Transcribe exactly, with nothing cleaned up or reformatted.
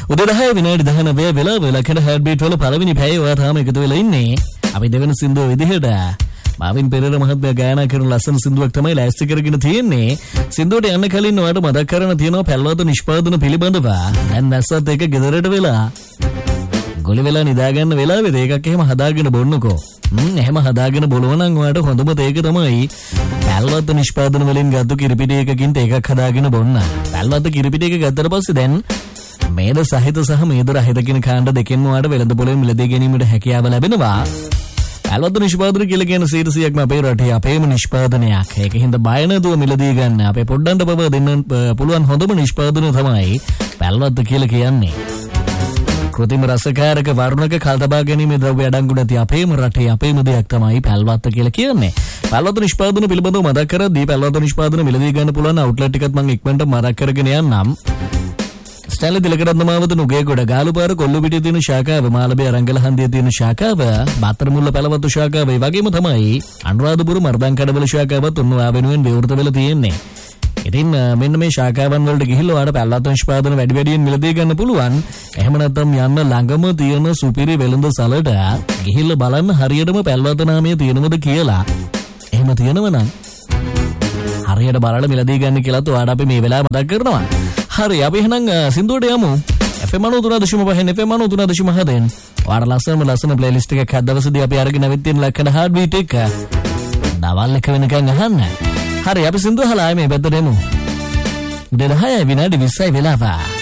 උදේ දහය විනාඩි දහනවය වෙලාව ලකන හර්බීට් වල පළවෙනි පැය ඔයා තාම එකතු වෙලා ඉන්නේ. අපි දෙවෙනි සින්දුව විදිහට මාවින් පෙරේරා මහත්මයා ගායනා කරන ලස්සන සින්දුවක් තමයි ලෑස්ති කරගෙන තියෙන්නේ. සින්දුවට යන්න කලින් ඔයාලට මතක් කරන්න තියෙනවා පැල්වත නිෂ්පාදන පිළිබඳව. දැන් නැස්සත් එක ගෙදරට වෙලා ගොළු වෙලා නිදා ගන්න වෙලාවෙද ඒකක් එහෙම හදාගෙන බොන්නකෝ. හ්ම් එහෙම හදාගෙන බොලුවා නම් ඔයාලට හොඳම තේක තමයි පැල්වත නිෂ්පාදන වලින් ගත්ත කිරිපිටි එකකින් තේකක් හදාගෙන බොන්න. පැල්වත කිරිපිටි එක ගත්තට පස්සේ දැන් මේද සහිත සහ මේද රහිත කියන කාණ්ඩ දෙකෙන්ම ඔයාලට වෙළඳ පොලෙන් මිලදී ගැනීමට හැකියාව ලැබෙනවා. පැල්වත නිෂ්පාදන කියලා කියන සීරසියක්ම අපේ රටේ අපේම නිෂ්පාදනයක්. ඒකින්ද බය නැතුව මිලදී ගන්න අපේ පොඩ්ඩන්ට බව දෙන්න පුළුවන් හොඳම නිෂ්පාදනය තමයි පැල්වත කියලා කියන්නේ. කෘතිම රසකාරක වර්ණක කල්තබා ගැනීමේ ද්‍රව්‍ය අඩංගු නැති අපේම රටේ අපේම දෙයක් තමයි පැල්වත කියලා කියන්නේ. පැල්වත නිෂ්පාදන පිළිබඳව මතක් කරද්දී පැල්වත නිෂ්පාදන මිලදී ගන්න පුළුවන් අවුට්ලට් එකත් මම ඉක්මනට මතක් කරගෙන යන්නම්. ස්ටැන්ලි තිලකරත්න මාවත නුගේගොඩ ගාලුපාර කොල්ලුපිටියේ තියෙන ශාඛාව, මාළඹේ අරංගල හන්දියේ තියෙන ශාඛාව, බාතරමුල්ල පැලවතු ශාඛාව, ඒ වගේම තමයි අනුරාධපුර මර්දංකඩවල ශාඛාවත් උන් ඔයා වෙනුවෙන් විවෘත වෙලා තියෙන්නේ. ඉතින් මෙන්න මේ ශාඛාවන් වලට ගිහිල්ලා ඔයාලට පැල්වත නිෂ්පාදන වැඩි වැඩියෙන් මිලදී ගන්න පුළුවන්. එහෙම නැත්නම් යන්න ළඟම තියෙන සුපිරි වෙළඳ සලට ගිහිල්ලා බලන්න හරියටම පැල්වත නාමය තියෙනවද කියලා. එහෙම තියෙනව නම් හරියට බලලා මිලදී ගන්න කියලාත් ඔයාලට අපි මේ වෙලාව මතක් කරනවා. හරි අපි එහෙනම් සින්දුවට යමු. එෆ් එම් නවය තුන දශම පහ එෆ් එම් නවය තුන දශම හත ෙන් ඔයාලට ලස්සනම ලස්සන ප්ලේලිස්ට් එකක් හද දවසේදී අපි අරගෙන අවිත් තියෙන ලක්කන හાર્ට් බීට් එක දවල් එක වෙනකන් අහන්න. හරි අපි සින්දුව අහලා ආයේ මේ පැත්තට එමු. උදේ දහය විනාඩි විස්සයි වෙලාව.